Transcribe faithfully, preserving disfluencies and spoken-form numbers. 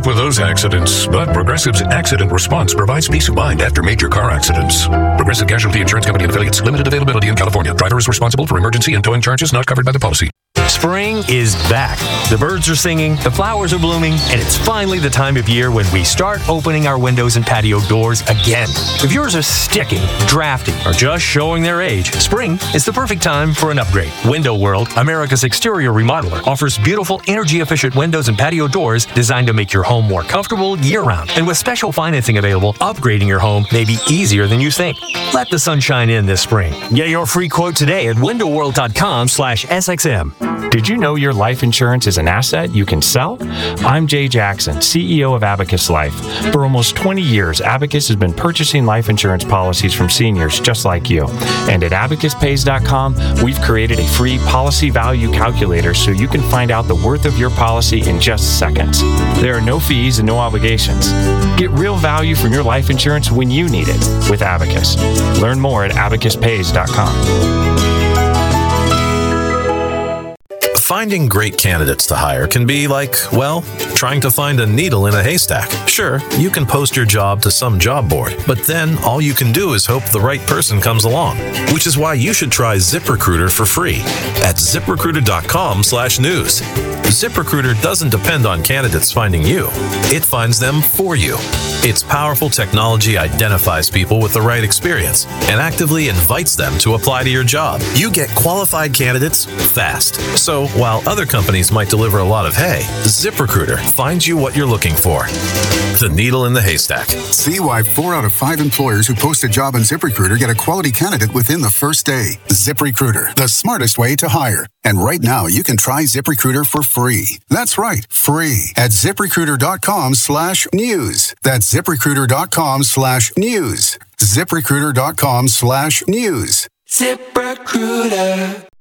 help with those accidents, but Progressive's accident response provides peace of mind after major car accidents. Progressive Casualty Insurance Company and affiliates. Limited availability in California. Driver is responsible for emergency and towing charges not covered by the policy. Spring is back. The birds are singing, the flowers are blooming, and it's finally the time of year when we start opening our windows and patio doors again. If yours are sticking, drafty, or just showing their age, spring is the perfect time for an upgrade. Window World, America's exterior remodeler, offers beautiful, energy-efficient windows and patio doors designed to make your home more comfortable year-round. And with special financing available, upgrading your home may be easier than you think. Let the sunshine in this spring. Get your free quote today at window world dot com slash S X M. Did you know your life insurance is an asset you can sell? I'm Jay Jackson, C E O of Abacus Life. For almost twenty years, Abacus has been purchasing life insurance policies from seniors just like you. And at abacus pays dot com, we've created a free policy value calculator so you can find out the worth of your policy in just seconds. There are no fees and no obligations. Get real value from your life insurance when you need it with Abacus. Learn more at abacus pays dot com. Finding great candidates to hire can be like, well, trying to find a needle in a haystack. Sure, you can post your job to some job board, but then all you can do is hope the right person comes along. Which is why you should try ZipRecruiter for free at zip recruiter dot com slash news. ZipRecruiter doesn't depend on candidates finding you. It finds them for you. Its powerful technology identifies people with the right experience and actively invites them to apply to your job. You get qualified candidates fast. So while other companies might deliver a lot of hay, ZipRecruiter finds you what you're looking for. The needle in the haystack. See why four out of five employers who post a job on ZipRecruiter get a quality candidate within the first day. ZipRecruiter, the smartest way to hire. And right now, you can try ZipRecruiter for free. That's right, free at zip recruiter dot com slash news. That's zip recruiter dot com slash news. zip recruiter dot com slash news. ZipRecruiter.